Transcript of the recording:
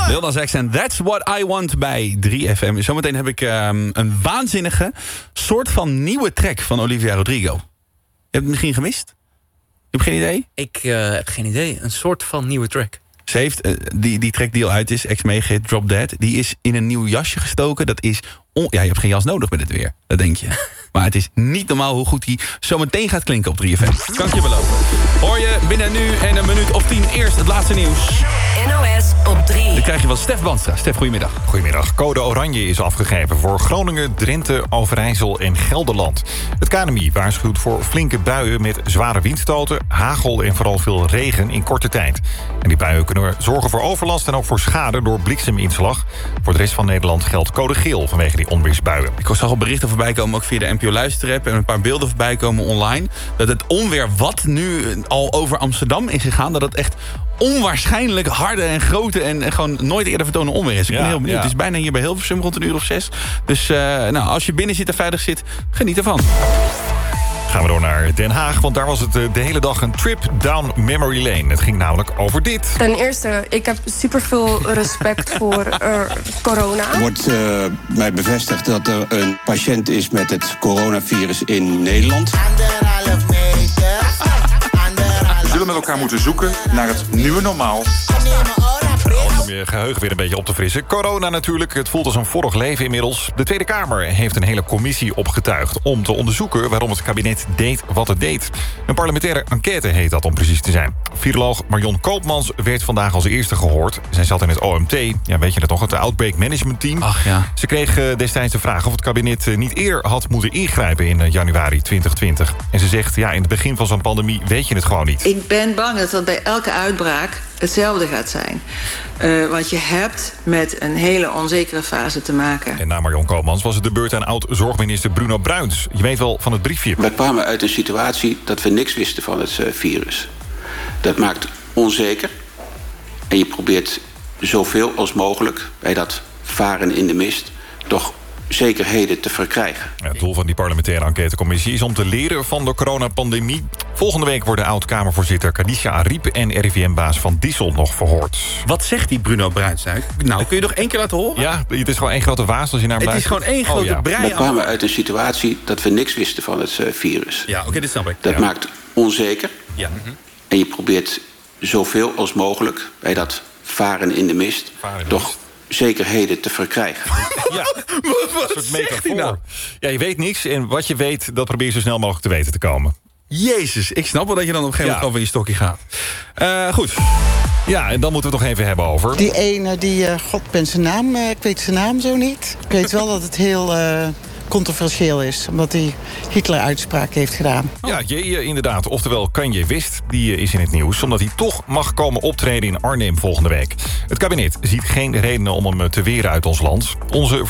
Lil Nas X en That's What I Want bij 3FM. Zometeen heb ik een waanzinnige soort van nieuwe track van Olivia Rodrigo. Je hebt het misschien gemist? Je hebt geen idee? Ik heb geen idee. Een soort van nieuwe track. Ze heeft die track die al uit is, ex-megahit, Drop Dead... die is in een nieuw jasje gestoken. Dat is... Ja, je hebt geen jas nodig met het weer. Dat denk je. Maar het is niet normaal hoe goed die zometeen gaat klinken op 3FM. Kan ik je beloven. Hoor je binnen nu en een minuut of 10 eerst het laatste nieuws. NOS op 3. Dan krijg je van Stef Bandstra. Stef, goedemiddag. Goedemiddag. Code oranje is afgegeven voor Groningen, Drenthe, Overijssel en Gelderland. Het KNMI waarschuwt voor flinke buien met zware windstoten, hagel en vooral veel regen in korte tijd. En die buien kunnen zorgen voor overlast en ook voor schade door blikseminslag. Voor de rest van Nederland geldt code geel vanwege die onweersbuien. Ik zag al berichten voorbij komen, ook via de NPO Luisterapp... en een paar beelden voorbij komen online... dat het onweer wat nu al over Amsterdam is gegaan... dat het echt onwaarschijnlijk harde en grote... en gewoon nooit eerder vertonen onweer is. Ik ben heel benieuwd. Het is bijna hier bij Hilversum rond 6:00. Dus als je binnen zit en veilig zit, geniet ervan. Gaan we door naar Den Haag, want daar was het de hele dag een trip down memory lane. Het ging namelijk over dit. Ten eerste, ik heb superveel respect voor corona. Er wordt mij bevestigd dat er een patiënt is met het coronavirus in Nederland. We zullen met elkaar moeten zoeken naar het nieuwe normaal. Om je geheugen weer een beetje op te frissen. Corona natuurlijk, het voelt als een vorig leven inmiddels. De Tweede Kamer heeft een hele commissie opgetuigd... om te onderzoeken waarom het kabinet deed wat het deed. Een parlementaire enquête heet dat, om precies te zijn. Viroloog Marion Koopmans werd vandaag als eerste gehoord. Zij zat in het OMT, ja, weet je het nog, het Outbreak Management Team. Ach ja. Ze kreeg destijds de vraag of het kabinet niet eerder had moeten ingrijpen... in januari 2020. En ze zegt, ja, in het begin van zo'n pandemie weet je het gewoon niet. Ik ben bang dat dat bij elke uitbraak hetzelfde gaat zijn. Want je hebt met een hele onzekere fase te maken. En na Marion Koopmans was het de beurt aan oud-zorgminister Bruno Bruins. Je weet wel van het briefje. We kwamen uit een situatie dat we niks wisten van het virus. Dat maakt onzeker. En je probeert zoveel als mogelijk bij dat varen in de mist... toch zekerheden te verkrijgen. Ja, het doel van die parlementaire enquêtecommissie is om te leren van de coronapandemie. Volgende week worden oud-Kamervoorzitter Khadija Ariep en RIVM-baas Van Dissel nog verhoord. Wat zegt die Bruno Bruins nou? Kun je nog 1 keer laten horen? Ja, het is gewoon één grote waas als je naar hem luistert. Het is gewoon één grote brei. We kwamen uit een situatie dat we niks wisten van het virus. Ja, oké, dit snap ik. Dat maakt onzeker. Ja. En je probeert zoveel als mogelijk bij dat varen in de mist... toch zekerheden te verkrijgen. Ja, een soort metafoor. Nou? Ja, je weet niks en wat je weet, dat probeer je zo snel mogelijk te weten te komen. Jezus, ik snap wel dat je dan op een gegeven moment over je stokje gaat. Goed. Ja, en dan moeten we het nog even hebben over... Die ene, god, ben zijn naam, ik weet zijn naam zo niet. Ik weet wel dat het heel controversieel is, omdat hij Hitler-uitspraak heeft gedaan. Ja, inderdaad. Oftewel Kanye West, die is in het nieuws... omdat hij toch mag komen optreden in Arnhem volgende week. Het kabinet ziet geen redenen om hem te weren uit ons land. Onze